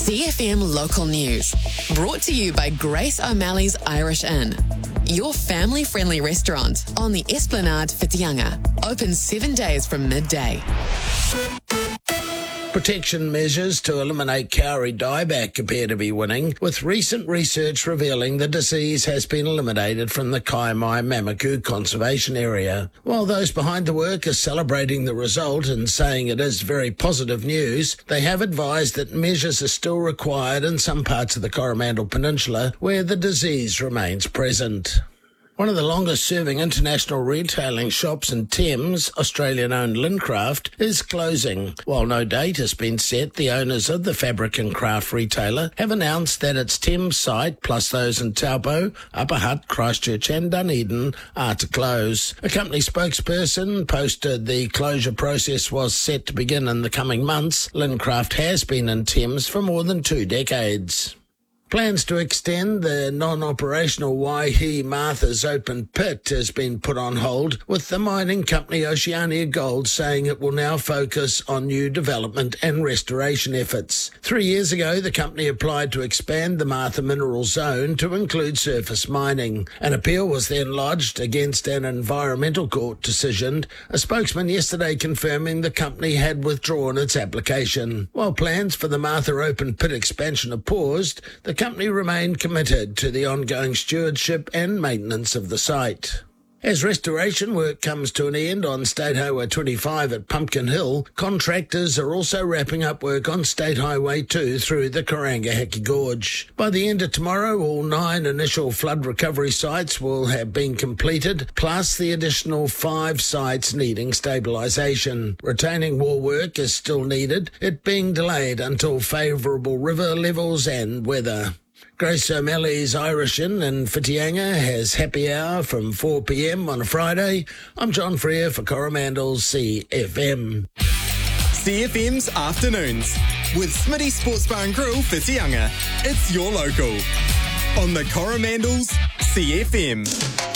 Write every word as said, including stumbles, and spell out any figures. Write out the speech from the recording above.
C F M Local News. Brought to you by Grace O'Malley's Irish Inn. Your family-friendly restaurant on the Esplanade Whitianga. Open seven days from midday. Protection measures to eliminate Kauri dieback appear to be winning, with recent research revealing the disease has been eliminated from the Kaimai Mamaku Conservation Area. While those behind the work are celebrating the result and saying it is very positive news, they have advised that measures are still required in some parts of the Coromandel Peninsula where the disease remains present. One of the longest-serving international retailing shops in Thames, Australian-owned Lincraft, is closing. While no date has been set, the owners of the fabric and craft retailer have announced that its Thames site, plus those in Taupo, Upper Hutt, Christchurch and Dunedin, are to close. A company spokesperson posted the closure process was set to begin in the coming months. Lincraft has been in Thames for more than two decades. Plans to extend the non-operational Waihi Martha's open pit has been put on hold, with the mining company Oceania Gold saying it will now focus on new development and restoration efforts. Three years ago, the company applied to expand the Martha mineral zone to include surface mining. An appeal was then lodged against an environmental court decision, a spokesman yesterday confirming the company had withdrawn its application. While plans for the Martha open pit expansion are paused, the company remained committed to the ongoing stewardship and maintenance of the site. As restoration work comes to an end on State Highway twenty-five at Pumpkin Hill, contractors are also wrapping up work on State Highway two through the Karangahaki Gorge. By the end of tomorrow, all nine initial flood recovery sites will have been completed, plus the additional five sites needing stabilisation. Retaining wall work is still needed, it being delayed until favourable river levels and weather. Grace O'Malley's Irish Inn in Whitianga has happy hour from four p m on a Friday. I'm John Freer for Coromandel's C F M. C F M's Afternoons with Smitty Sports Bar and Grill Whitianga. It's your local on the Coromandel's C F M.